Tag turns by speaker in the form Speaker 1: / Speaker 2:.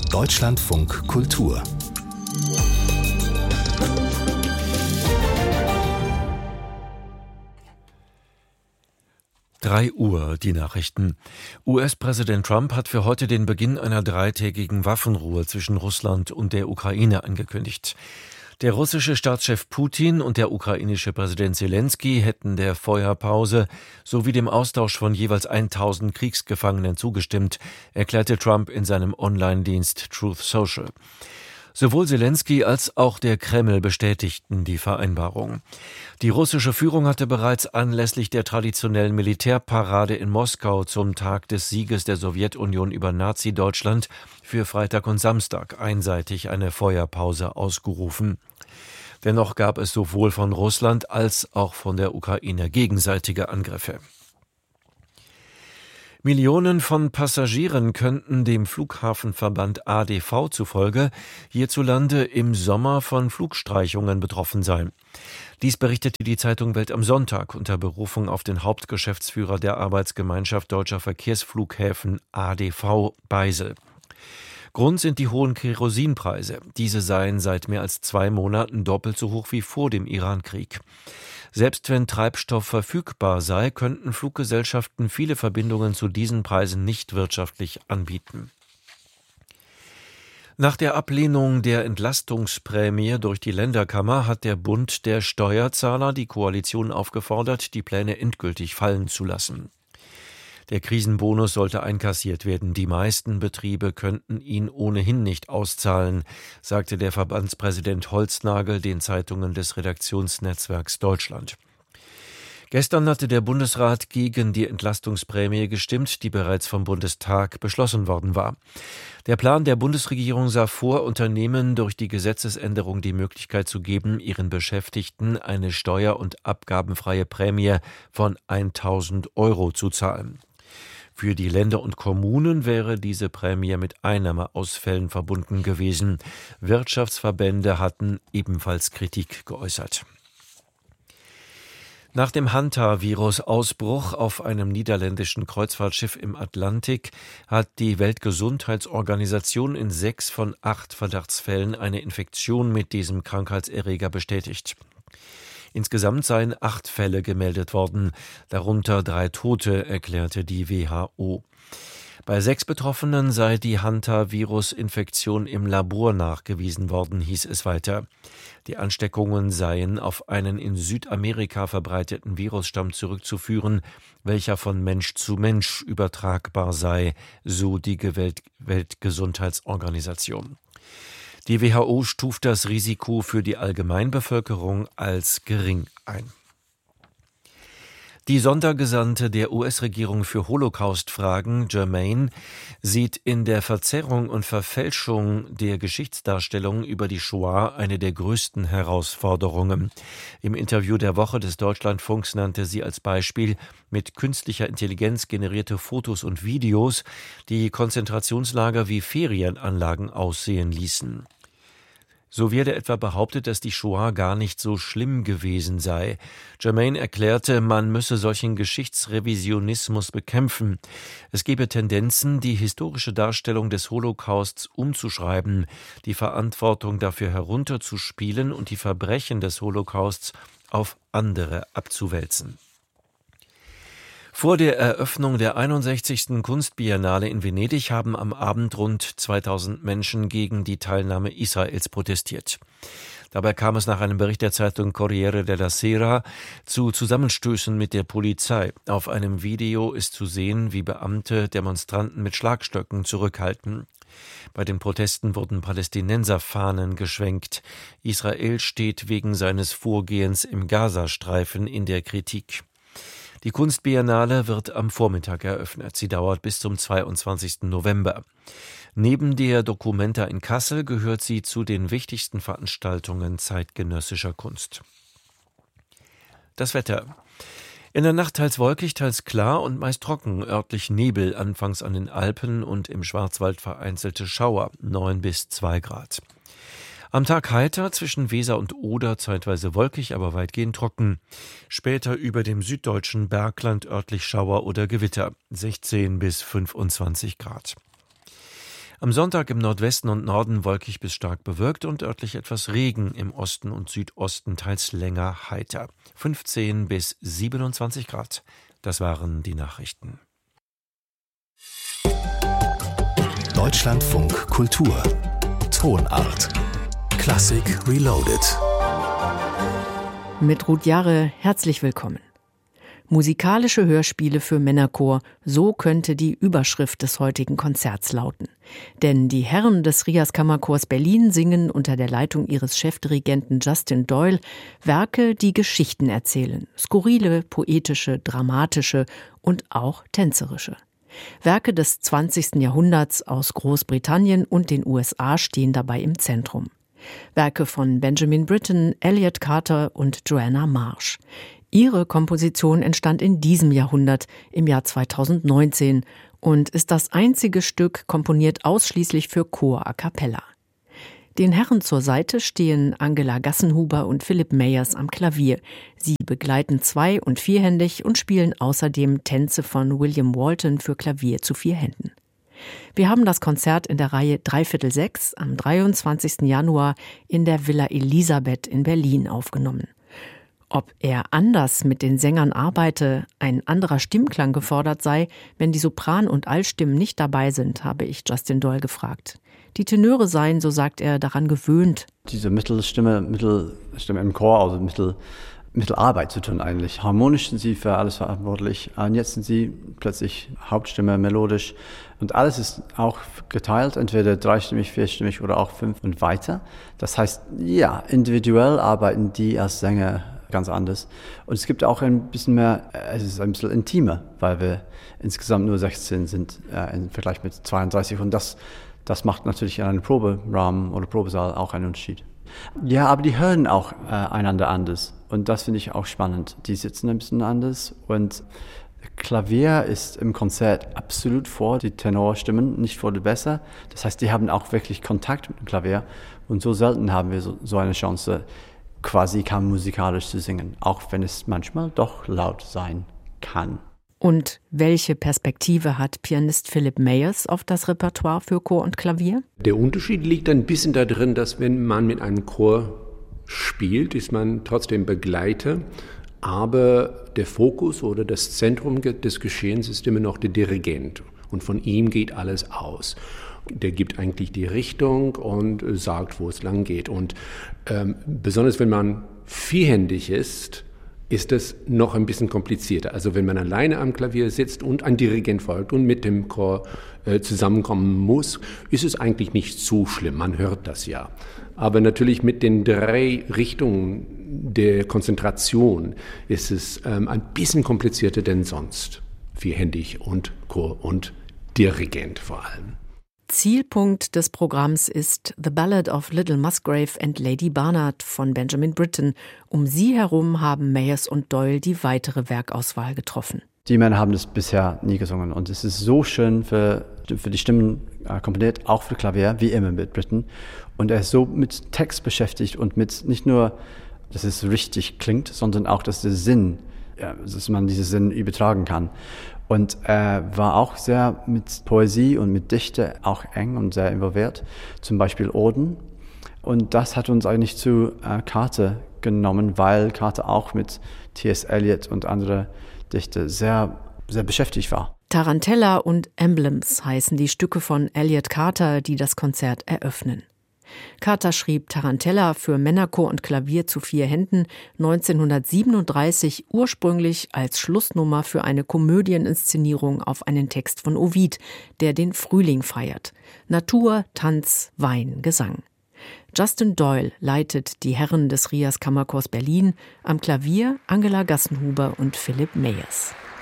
Speaker 1: Deutschlandfunk Kultur
Speaker 2: 3 Uhr, die Nachrichten. US-Präsident Trump hat für heute den Beginn einer 3-tägigen Waffenruhe zwischen Russland und der Ukraine angekündigt. Der russische Staatschef Putin und der ukrainische Präsident Selenskyj hätten der Feuerpause sowie dem Austausch von jeweils 1000 Kriegsgefangenen zugestimmt, erklärte Trump in seinem Online-Dienst Truth Social. Sowohl Selenskyj als auch der Kreml bestätigten die Vereinbarung. Die russische Führung hatte bereits anlässlich der traditionellen Militärparade in Moskau zum Tag des Sieges der Sowjetunion über Nazi-Deutschland für Freitag und Samstag einseitig eine Feuerpause ausgerufen. Dennoch gab es sowohl von Russland als auch von der Ukraine gegenseitige Angriffe. Millionen von Passagieren könnten dem Flughafenverband ADV zufolge hierzulande im Sommer von Flugstreichungen betroffen sein. Dies berichtete die Zeitung Welt am Sonntag unter Berufung auf den Hauptgeschäftsführer der Arbeitsgemeinschaft Deutscher Verkehrsflughäfen ADV Beisel. Grund sind die hohen Kerosinpreise. Diese seien seit mehr als 2 Monaten doppelt so hoch wie vor dem Irankrieg. Selbst wenn Treibstoff verfügbar sei, könnten Fluggesellschaften viele Verbindungen zu diesen Preisen nicht wirtschaftlich anbieten. Nach der Ablehnung der Entlastungsprämie durch die Länderkammer hat der Bund der Steuerzahler die Koalition aufgefordert, die Pläne endgültig fallen zu lassen. Der Krisenbonus sollte einkassiert werden. Die meisten Betriebe könnten ihn ohnehin nicht auszahlen, sagte der Verbandspräsident Holznagel den Zeitungen des Redaktionsnetzwerks Deutschland. Gestern hatte der Bundesrat gegen die Entlastungsprämie gestimmt, die bereits vom Bundestag beschlossen worden war. Der Plan der Bundesregierung sah vor, Unternehmen durch die Gesetzesänderung die Möglichkeit zu geben, ihren Beschäftigten eine steuer- und abgabenfreie Prämie von 1.000 € zu zahlen. Für die Länder und Kommunen wäre diese Prämie mit Einnahmeausfällen verbunden gewesen. Wirtschaftsverbände hatten ebenfalls Kritik geäußert. Nach dem Hanta-Virus-Ausbruch auf einem niederländischen Kreuzfahrtschiff im Atlantik hat die Weltgesundheitsorganisation in 6 von 8 Verdachtsfällen eine Infektion mit diesem Krankheitserreger bestätigt. Insgesamt seien 8 Fälle gemeldet worden, darunter 3 Tote, erklärte die WHO. Bei 6 Betroffenen sei die Hanta-Virus-Infektion im Labor nachgewiesen worden, hieß es weiter. Die Ansteckungen seien auf einen in Südamerika verbreiteten Virusstamm zurückzuführen, welcher von Mensch zu Mensch übertragbar sei, so die Weltgesundheitsorganisation. Die WHO stuft das Risiko für die Allgemeinbevölkerung als gering ein. Die Sondergesandte der US-Regierung für Holocaust-Fragen, Germain, sieht in der Verzerrung und Verfälschung der Geschichtsdarstellung über die Shoah eine der größten Herausforderungen. Im Interview der Woche des Deutschlandfunks nannte sie als Beispiel mit künstlicher Intelligenz generierte Fotos und Videos, die Konzentrationslager wie Ferienanlagen aussehen ließen. So werde etwa behauptet, dass die Shoah gar nicht so schlimm gewesen sei. Germain erklärte, man müsse solchen Geschichtsrevisionismus bekämpfen. Es gebe Tendenzen, die historische Darstellung des Holocausts umzuschreiben, die Verantwortung dafür herunterzuspielen und die Verbrechen des Holocausts auf andere abzuwälzen. Vor der Eröffnung der 61. Kunstbiennale in Venedig haben am Abend rund 2000 Menschen gegen die Teilnahme Israels protestiert. Dabei kam es nach einem Bericht der Zeitung Corriere della Sera zu Zusammenstößen mit der Polizei. Auf einem Video ist zu sehen, wie Beamte Demonstranten mit Schlagstöcken zurückhalten. Bei den Protesten wurden Palästinenserfahnen geschwenkt. Israel steht wegen seines Vorgehens im Gazastreifen in der Kritik. Die Kunstbiennale wird am Vormittag eröffnet. Sie dauert bis zum 22. November. Neben der Documenta in Kassel gehört sie zu den wichtigsten Veranstaltungen zeitgenössischer Kunst. Das Wetter. In der Nacht teils wolkig, teils klar und meist trocken, örtlich Nebel, anfangs an den Alpen und im Schwarzwald vereinzelte Schauer, 9 bis 2 Grad. Am Tag heiter, zwischen Weser und Oder zeitweise wolkig, aber weitgehend trocken. Später über dem süddeutschen Bergland örtlich Schauer oder Gewitter, 16 bis 25 Grad. Am Sonntag im Nordwesten und Norden wolkig bis stark bewölkt und örtlich etwas Regen, im Osten und Südosten teils länger heiter. 15 bis 27 Grad. Das waren die Nachrichten.
Speaker 1: Deutschlandfunk Kultur. Tonart. Klassik Reloaded.
Speaker 3: Mit Ruth Jahre herzlich willkommen. Musikalische Hörspiele für Männerchor, so könnte die Überschrift des heutigen Konzerts lauten. Denn die Herren des Rias Kammerchors Berlin singen unter der Leitung ihres Chefdirigenten Justin Doyle Werke, die Geschichten erzählen. Skurrile, poetische, dramatische und auch tänzerische. Werke des 20. Jahrhunderts aus Großbritannien und den USA stehen dabei im Zentrum. Werke von Benjamin Britten, Elliott Carter und Joanna Marsh. Ihre Komposition entstand in diesem Jahrhundert, im Jahr 2019, und ist das einzige Stück komponiert ausschließlich für Chor a cappella. Den Herren zur Seite stehen Angela Gassenhuber und Philip Meyers am Klavier. Sie begleiten zwei- und vierhändig und spielen außerdem Tänze von William Walton für Klavier zu 4 Händen. Wir haben das Konzert in der Reihe 3/4 am 23. Januar in der Villa Elisabeth in Berlin aufgenommen. Ob er anders mit den Sängern arbeite, ein anderer Stimmklang gefordert sei, wenn die Sopran- und Altstimmen nicht dabei sind, habe ich Justin Doyle gefragt. Die Tenöre seien, so sagt er, daran gewöhnt.
Speaker 4: Diese Mittelstimme im Chor, also Mittelarbeit zu tun eigentlich. Harmonisch sind sie für alles verantwortlich. Und jetzt sind sie plötzlich Hauptstimme, melodisch. Und alles ist auch geteilt, entweder 3-stimmig, 4-stimmig oder auch 5 und weiter. Das heißt, ja, individuell arbeiten die als Sänger ganz anders. Und es gibt auch ein bisschen mehr, es ist ein bisschen intimer, weil wir insgesamt nur 16 sind im Vergleich mit 32. Und das macht natürlich in einem Proberahmen oder Probesaal auch einen Unterschied. Ja, aber die hören auch einander anders. Und das finde ich auch spannend. Die sitzen ein bisschen anders. Und Klavier ist im Konzert absolut vor die Tenorstimmen, nicht vor die Bässe. Das heißt, die haben auch wirklich Kontakt mit dem Klavier. Und so selten haben wir so eine Chance, quasi musikalisch zu singen, auch wenn es manchmal doch laut sein kann.
Speaker 3: Und welche Perspektive hat Pianist Philip Meyers auf das Repertoire für Chor und Klavier?
Speaker 5: Der Unterschied liegt ein bisschen darin, dass wenn man mit einem Chor spielt, ist man trotzdem Begleiter, aber der Fokus oder das Zentrum des Geschehens ist immer noch der Dirigent und von ihm geht alles aus. Der gibt eigentlich die Richtung und sagt, wo es lang geht. Und besonders wenn man vierhändig ist es noch ein bisschen komplizierter. Also wenn man alleine am Klavier sitzt und ein Dirigent folgt und mit dem Chor zusammenkommen muss, ist es eigentlich nicht so schlimm. Man hört das ja. Aber natürlich mit den 3 Richtungen der Konzentration ist es ein bisschen komplizierter denn sonst. Vierhändig und Chor und Dirigent vor allem.
Speaker 3: Zielpunkt des Programms ist The Ballad of Little Musgrave and Lady Barnard von Benjamin Britten. Um sie herum haben Meyers und Doyle die weitere Werkauswahl getroffen.
Speaker 4: Die Männer haben das bisher nie gesungen und es ist so schön für die Stimmen komponiert, auch für Klavier, wie immer mit Britten. Und er ist so mit Text beschäftigt und mit nicht nur, dass es richtig klingt, sondern auch, dass der Sinn, dass man diesen Sinn übertragen kann. Und er war auch sehr mit Poesie und mit Dichte auch eng und sehr involviert, zum Beispiel Oden. Und das hat uns eigentlich zu Carter genommen, weil Carter auch mit T.S. Eliot und andere Dichter sehr, sehr beschäftigt war.
Speaker 3: Tarantella und Emblems heißen die Stücke von Elliott Carter, die das Konzert eröffnen. Carter schrieb Tarantella für Männerchor und Klavier zu 4 Händen 1937 ursprünglich als Schlussnummer für eine Komödieninszenierung auf einen Text von Ovid, der den Frühling feiert. Natur, Tanz, Wein, Gesang. Justin Doyle leitet die Herren des Rias Kammerchors Berlin, am Klavier Angela Gassenhuber und Philip Meyers.